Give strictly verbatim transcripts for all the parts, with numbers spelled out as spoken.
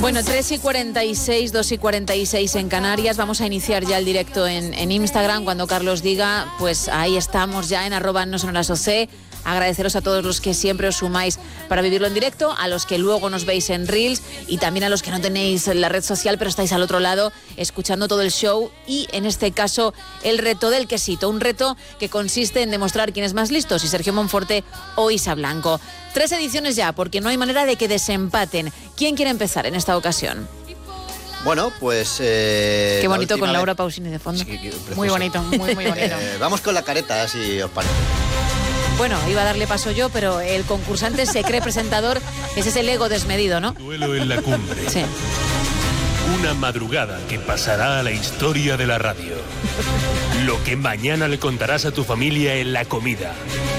Bueno, tres y cuarenta y seis, dos y cuarenta y seis en Canarias. Vamos a iniciar ya el directo en, en Instagram. Cuando Carlos diga, pues ahí estamos ya en arroba no son horas O C. Agradeceros a todos los que siempre os sumáis para vivirlo en directo, a los que luego nos veis en Reels y también a los que no tenéis la red social pero estáis al otro lado escuchando todo el show y en este caso el reto del quesito, un reto que consiste en demostrar quién es más listo, si Sergio Monforte o Isa Blanco. Tres ediciones ya, porque no hay manera de que desempaten. ¿Quién quiere empezar en esta ocasión? Bueno, pues... Eh, Qué bonito con vez... Laura Pausini de fondo. Sí, muy bonito, muy, muy bonito. Eh, vamos con la careta, si os parece. Bueno, iba a darle paso yo, pero el concursante se cree presentador. Ese es el ego desmedido, ¿no? Duelo en la cumbre. Sí. Una madrugada que pasará a la historia de la radio. Lo que mañana le contarás a tu familia en la comida.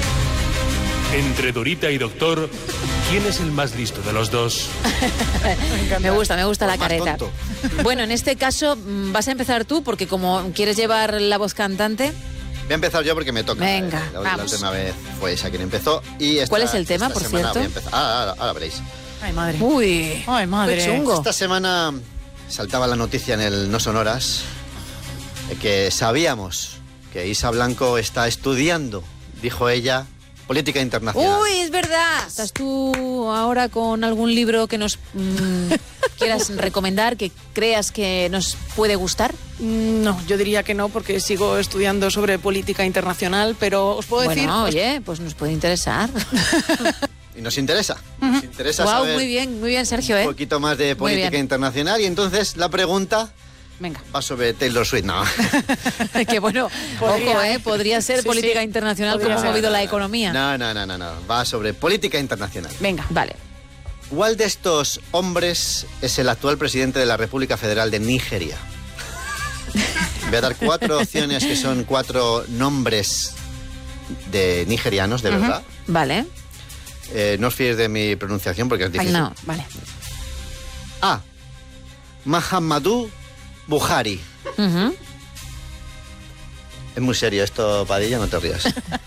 Entre Dorita y Doctor, ¿quién es el más listo de los dos? Me, me gusta, me gusta la Más careta. tonto. Bueno, en este caso vas a empezar tú, porque como quieres llevar la voz cantante... Voy a empezar yo porque me toca. Venga, la, vamos. la última vez fue esa quien empezó. Y esta, ¿Cuál es el tema, esta por semana cierto? voy a empezar- Ah, ahora, ahora veréis. Ay, madre. Uy, Ay, madre. qué chungo. Esta semana saltaba la noticia en el No Son Horas de que sabíamos que Isa Blanco está estudiando, dijo ella, política internacional. Uy, es verdad. ¿Estás tú ahora con algún libro que nos mm, quieras recomendar, que creas que nos puede gustar? No, yo diría que no, porque sigo estudiando sobre política internacional, pero os puedo decir... Bueno, os- oye, pues nos puede interesar. Y nos interesa, nos interesa Wow, saber muy bien, muy bien, Sergio, un ¿eh? poquito más de Muy política bien. internacional. Y entonces la pregunta Venga. va sobre Taylor Swift. No. Que bueno, Podría, ojo, ¿eh? ¿eh? Podría ser Sí, política sí. internacional Podría como ha ser. movido la economía. No, no, no, no, no. Va sobre política internacional. Venga. Vale. ¿Cuál de estos hombres es el actual presidente de la República Federal de Nigeria? Voy a dar cuatro opciones que son cuatro nombres de nigerianos, de verdad. Vale. Eh, no os fiéis de mi pronunciación porque es Ay, difícil. no, vale. A. Mahamadou Buhari. Ujú. Es muy serio esto, Padilla, no te rías.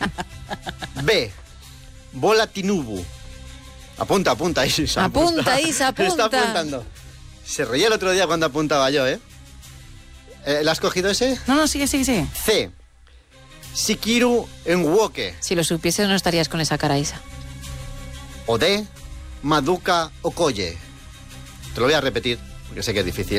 B. Bola Tinubu. Apunta, apunta, Isa. Apunta, Isa, apunta. Está apuntando. Se reía el otro día cuando apuntaba yo, ¿eh? eh ¿La has cogido ese? No, no, sigue, sigue, sigue. C. Sikiru Nwoke. Si lo supieses no estarías con esa cara, Isa. O D. Maduka Okoye. Te lo voy a repetir, porque sé que es difícil.